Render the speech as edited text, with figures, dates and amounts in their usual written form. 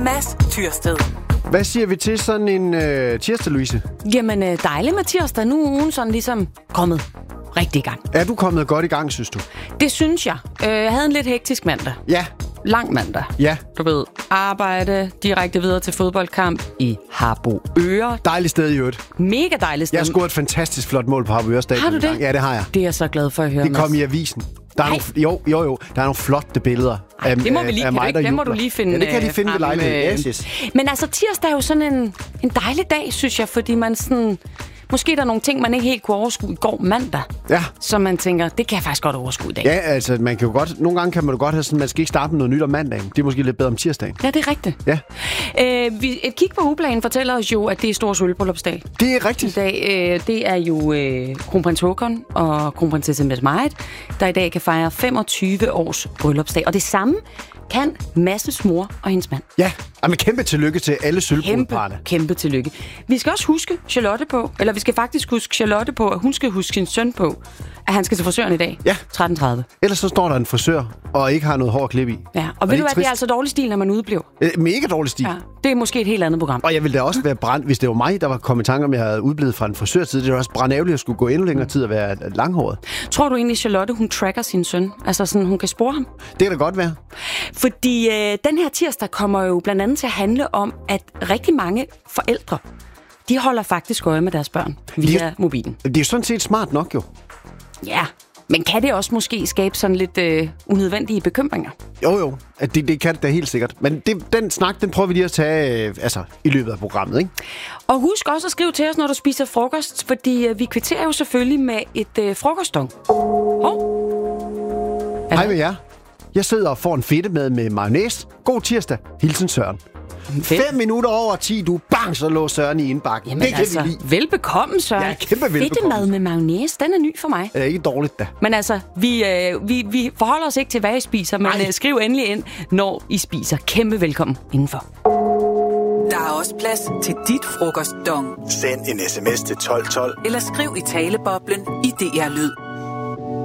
Mads Tyrsted. Hvad siger vi til sådan en tirsdag, Louise? Jamen, dejligt med tirsdag. Nu er ugen sådan ligesom kommet rigtig i gang. Er du kommet godt i gang, synes du? Det synes jeg. Jeg havde en lidt hektisk mandag. Ja. Lang mandag. Ja. Du ved, arbejde, direkte videre til fodboldkamp i Harboøre. Dejligt sted i øvrigt. Mega dejligt sted. Jeg har scoret et fantastisk flot mål på Harboøre Stadion. Har du det? Ja, det har jeg. Det er jeg så glad for at høre. Det kom i avisen. Der er nogle, jo. Der er nogle flotte billeder. Ej, det må vi lige finde. Det må du lige finde. Ja, det kan jeg lige finde ved lejligheden. Yes. Men altså, tirsdag er jo sådan en dejlig dag, synes jeg, fordi man sådan... Måske er der nogle ting, man ikke helt kunne overskue i går mandag. Ja. Så man tænker, det kan jeg faktisk godt overskue i dag. Ja, altså, man kan jo godt... Nogle gange kan man jo godt have sådan, man skal ikke starte med noget nyt om mandagen. Det er måske lidt bedre om tirsdagen. Ja, det er rigtigt. Ja. Et kig på ugeplanen fortæller os jo, at det er stor sølvbryllupsdag. Det er rigtigt. I dag, det er jo kronprins Håkon og kronprinsesse Mette-Marit, der i dag kan fejre 25 års bryllupsdag. Og det samme kan Masses mor og hendes mand. Ja, men kæmpe tillykke til alle sølvbrudparne. Kæmpe tillykke. Vi skal også huske Charlotte på, eller vi skal faktisk huske Charlotte på, at hun skal huske sin søn på, at han skal til frisøren i dag. Ja. 13:30. Ellers så står der en frisør, og ikke har noget hår at klippe i. Ja, og ved du hvad, det er altså dårlig stil, når man udeblever. Mega dårlig stil. Ja, det er måske et helt andet program. Og jeg ville da også være brændt, hvis det var mig, der var kommet i tanke om, at jeg havde udeblevet fra en frisørtid. Det var også brandærgerligt at skulle gå endnu længere tid og være langhåret. Tror du egentlig, Charlotte, hun tracker sin søn? Altså sådan, hun kan spore ham? Det kan da godt være. Fordi den her tirsdag kommer jo blandt andet til at handle om, at rigtig mange forældre, de holder faktisk øje med deres børn via mobilen. Det er jo sådan set smart nok, jo. Ja, men kan det også måske skabe sådan lidt unødvendige bekymringer? Jo. Det kan det da helt sikkert. Men den snak, den prøver vi lige at tage i løbet af programmet, ikke? Og husk også at skrive til os, når du spiser frokost, fordi vi kvitterer jo selvfølgelig med et frokostdong. Hej med jer. Jeg sidder og får en fedtemad med mayonnaise. God tirsdag. Hilsen Søren. 5 minutter over 10, bang, så lå Søren i indbakken. Jamen det kan altså, vi lide. Velbekomme, Søren. Ja, kæmpe velbekomme. Fedtemad med mayonnaise, den er ny for mig. Det er ikke dårligt, da. Men altså, vi forholder os ikke til, hvad I spiser, men skriv endelig ind, når I spiser. Kæmpe velkommen indenfor. Der er også plads til dit frokostdong. Send en sms til 1212. Eller skriv i taleboblen i DR Lyd.